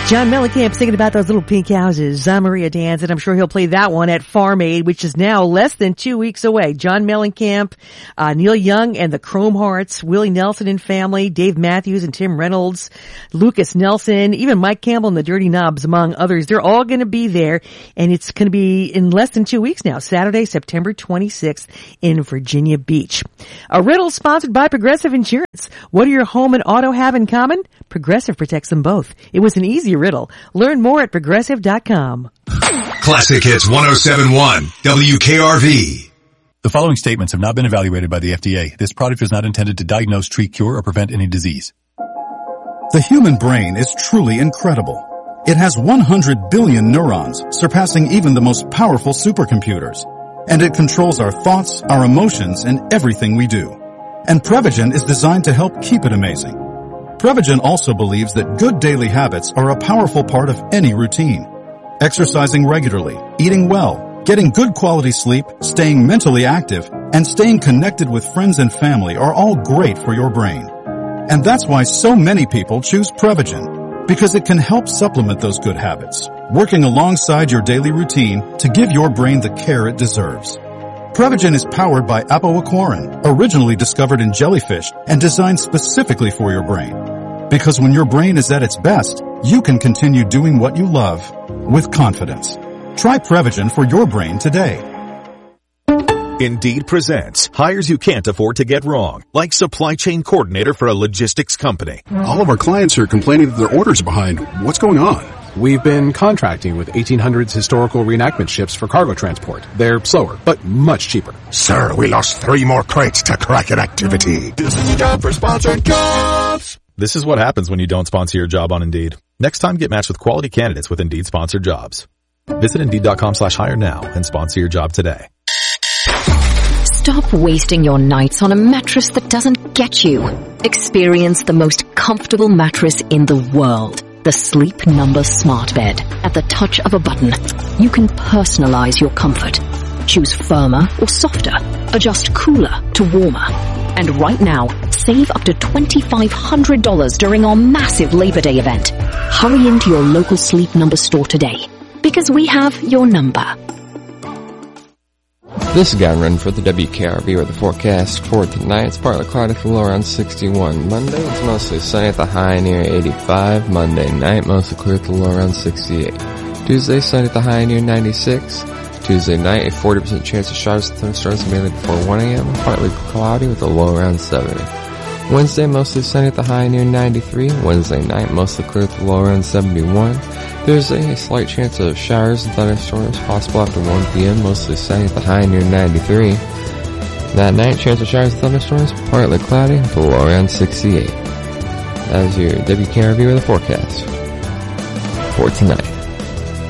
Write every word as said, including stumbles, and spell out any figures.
John Mellencamp singing about those little pink houses. I'm Maria Dans, and I'm sure he'll play that one at Farm Aid, which is now less than two weeks away. John Mellencamp, uh, Neil Young and the Chrome Hearts, Willie Nelson and family, Dave Matthews and Tim Reynolds, Lucas Nelson, even Mike Campbell and the Dirty Knobs, among others. They're all going to be there, and it's going to be in less than two weeks now, Saturday, September twenty-sixth in Virginia Beach. A riddle sponsored by Progressive Insurance. What do your home and auto have in common? Progressive protects them both. It was an easy riddle. Learn more at progressive dot com. Classic Hits one oh seven point one W K R V. The following statements have not been evaluated by the F D A. This product is not intended to diagnose, treat, cure, or prevent any disease. The human brain is truly incredible. It has one hundred billion neurons, surpassing even the most powerful supercomputers. And it controls our thoughts, our emotions, and everything we do. And Prevagen is designed to help keep it amazing. Prevagen also believes that good daily habits are a powerful part of any routine. Exercising regularly, eating well, getting good quality sleep, staying mentally active, and staying connected with friends and family are all great for your brain. And that's why so many people choose Prevagen, because it can help supplement those good habits, working alongside your daily routine to give your brain the care it deserves. Prevagen is powered by apoaquarin, originally discovered in jellyfish and designed specifically for your brain. Because when your brain is at its best, you can continue doing what you love with confidence. Try Prevagen for your brain today. Indeed presents hires you can't afford to get wrong, like supply chain coordinator for a logistics company. All of our clients are complaining that their orders are behind. What's going on? We've been contracting with eighteen hundreds historical reenactment ships for cargo transport. They're slower, but much cheaper. Sir, we lost three more crates to Kraken activity. This is a job for sponsored jobs. This is what happens when you don't sponsor your job on Indeed. Next time, get matched with quality candidates with Indeed sponsored jobs. Visit Indeed.com slash hire now and sponsor your job today. Stop wasting your nights on a mattress that doesn't get you. Experience the most comfortable mattress in the world. The Sleep Number Smart Bed. At the touch of a button, you can personalize your comfort. Choose firmer or softer. Adjust cooler to warmer. And right now, save up to twenty-five hundred dollars during our massive Labor Day event. Hurry into your local Sleep Number store today, because we have your number. This is Gavin Run for the W K R V with the forecast for tonight. It's partly cloudy with a low around sixty-one. Monday, it's mostly sunny at the high near eighty-five. Monday night, mostly clear with a low around sixty-eight. Tuesday, sunny at the high near ninety-six. Tuesday night, a forty percent chance of showers and thunderstorms mainly before one a.m. Partly cloudy with a low around seventy. Wednesday, mostly sunny at the high near ninety-three. Wednesday night, mostly clear with a low around seventy-one. Thursday, a slight chance of showers and thunderstorms possible after one p.m. Mostly sunny at the high near ninety-three. That night, chance of showers and thunderstorms partly cloudy with a low around sixty-eight. That is your W K R V with the forecast for tonight.